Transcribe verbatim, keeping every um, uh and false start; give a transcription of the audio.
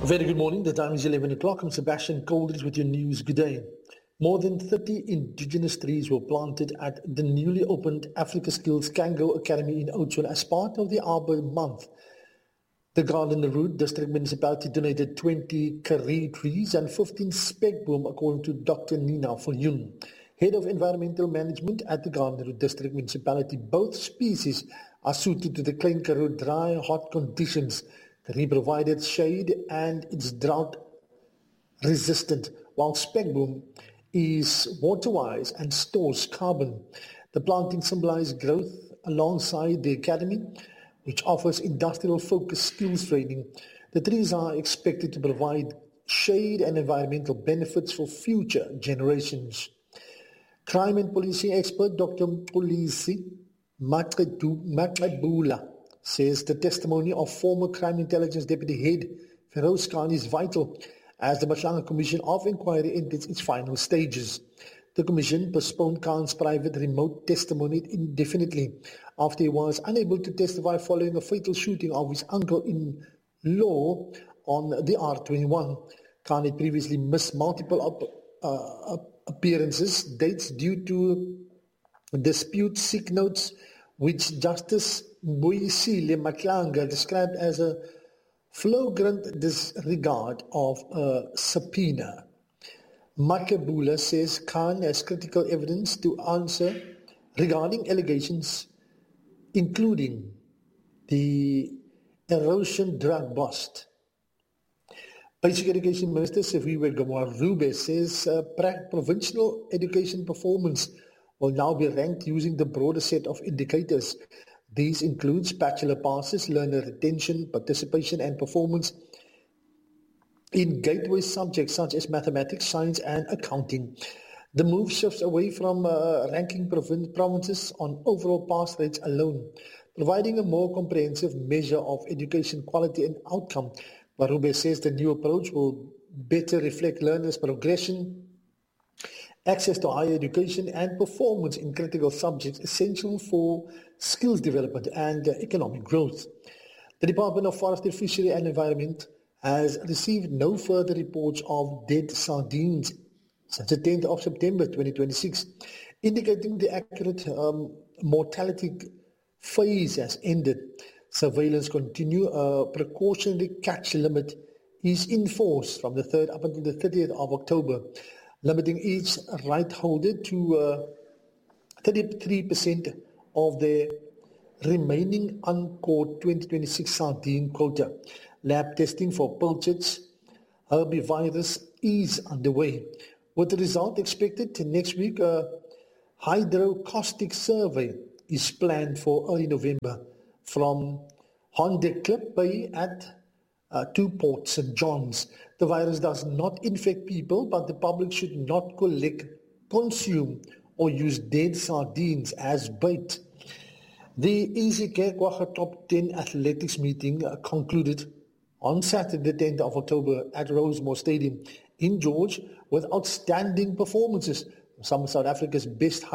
Very good morning. The time is eleven o'clock. I'm Sebastian Coldridge with your news. Good day. More than thirty indigenous trees were planted at the newly opened Africa Skills Kango Academy in Oudtshoorn as part of the Arbor Month. The Garden Route District Municipality donated twenty karee trees and fifteen spekboom, according to Doctor Nina Viljoen, Head of Environmental Management at the Garden Route District Municipality. Both species are suited to the Klein Karoo dry, hot conditions. Karee provided shade and it's drought resistant, while spekboom is water-wise and stores carbon. The planting symbolizes growth alongside the academy, which offers industrial-focused skills training. The trees are expected to provide shade and environmental benefits for future generations. Crime and policing expert Doctor Polisi Makebula says the testimony of former Crime Intelligence Deputy Head Feroz Khan is vital as the Mahlanga Commission of Inquiry enters its final stages. The Commission postponed Khan's private remote testimony indefinitely after he was unable to testify following a fatal shooting of his uncle-in-law on the R twenty-one. Khan had previously missed multiple up, uh, appearances dates due to dispute sick notes, which Justice Boisile Mahlanga described as a flagrant disregard of a subpoena. Makebula says Khan has critical evidence to answer regarding allegations including the erosion drug bust. Basic Education Minister Sifiwe Gamarube says uh, provincial education performance will now be ranked using the broader set of indicators. These includes bachelor passes, learner retention, participation and performance in gateway subjects such as mathematics, science and accounting. The move shifts away from uh, ranking provin- provinces on overall pass rates alone, providing a more comprehensive measure of education quality and outcome. Marube says the new approach will better reflect learners' progression, access to higher education and performance in critical subjects essential for skills development and uh, economic growth. The Department of Forestry, Fishery and Environment has received no further reports of dead sardines since the tenth of September twenty twenty-six, indicating the accurate um, mortality phase has ended. Surveillance continue. A precautionary catch limit is in force from the third up until the thirtieth of October, limiting each right holder to uh, thirty-three percent of the remaining uncaught twenty twenty-six sardine quota. Lab testing for pilchards herbivirus is underway, with the result expected next week. A hydrocaustic survey is planned for early November from Hondeklip Bay at uh, to Port Saint John's. The virus does not infect people, but the public should not collect, consume or use dead sardines as bait. The easyCare Top ten Athletics meeting uh, concluded on Saturday the tenth of October at Rosemore Stadium in George with outstanding performances from some of South Africa's best